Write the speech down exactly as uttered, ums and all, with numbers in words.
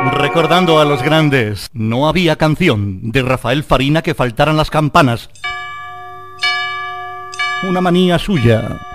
Recordando a los grandes, no había canción de Rafael Farina que faltaran las campanas. Una manía suya.